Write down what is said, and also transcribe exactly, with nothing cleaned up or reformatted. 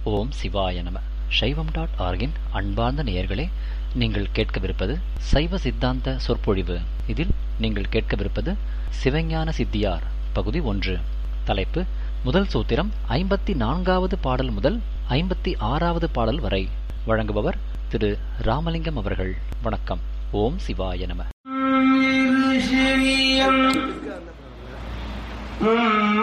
ஓம் சிவாய நம. சைவம் டாட் ஆர்கின் அன்பார்ந்த நேயர்களே, நீங்கள் கேட்கவிருப்பது சைவ சித்தாந்த சொற்பொழிவு. இதில் நீங்கள் கேட்கவிருப்பது சிவஞான சித்தியார் பகுதி ஒன்று. தலைப்பு: முதல் சூத்திரம் ஐம்பத்தி நான்காவது பாடல் முதல் ஐம்பத்தி ஆறாவது பாடல் வரை. வழங்குபவர் திரு ராமலிங்கம் அவர்கள். வணக்கம். ஓம் சிவாய நம.